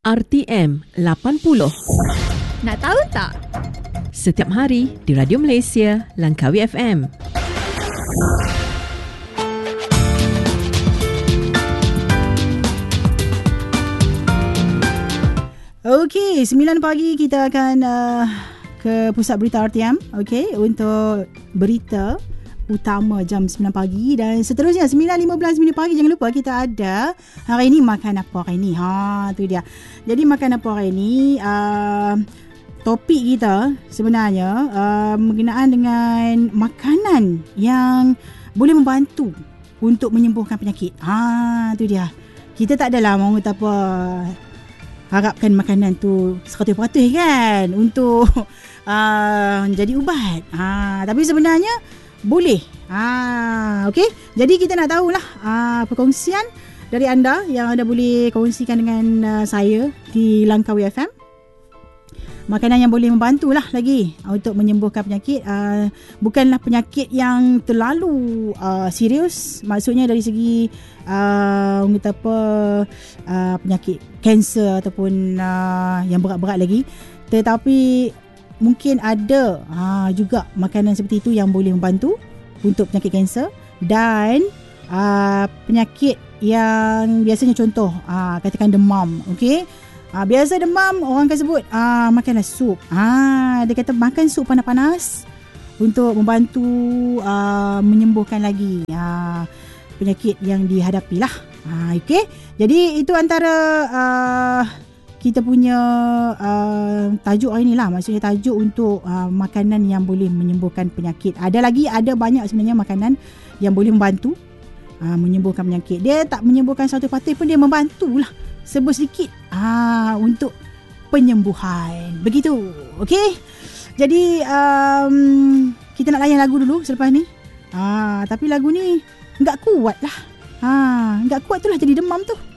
RTM 80. Nak tahu tak? Setiap hari di Radio Malaysia, Langkawi FM. Okey, 9 pagi kita akan ke pusat berita RTM, okey, untuk berita utama jam 9 pagi dan seterusnya 9.15 minit pagi. Jangan lupa kita ada hari ini makan apa hari ini. Tu dia. Jadi makan apa hari ini, topik kita sebenarnya berkenaan dengan makanan yang boleh membantu untuk menyembuhkan penyakit. Tu dia. Kita tak adalah mahu apa harapkan makanan tu 100% kan untuk jadi ubat. Tapi sebenarnya boleh. Okey. Jadi kita nak tahulah perkongsian dari anda yang anda boleh kongsikan dengan saya di Langkawi FM. Makanan yang boleh membantulah lagi untuk menyembuhkan penyakit. Bukanlah penyakit yang terlalu serius. Maksudnya dari segi penyakit kanser ataupun yang berat-berat lagi. Tetapi mungkin ada juga makanan seperti itu yang boleh membantu untuk penyakit kanser dan penyakit yang biasanya contoh katakan demam. Okey. Biasa demam orang akan sebut makanlah sup. Dia kata makan sup panas-panas untuk membantu menyembuhkan lagi penyakit yang dihadapi lah. Okey. Jadi itu antara kita punya tajuk hari ni lah. Maksudnya tajuk untuk makanan yang boleh menyembuhkan penyakit. Ada banyak sebenarnya makanan yang boleh membantu menyembuhkan penyakit. Dia tak menyembuhkan 100% pun dia membantulah sedikit untuk penyembuhan. Begitu. Okey. Jadi kita nak layan lagu dulu selepas ni. Tapi lagu ni enggak kuat lah. Enggak kuat tu lah jadi demam tu.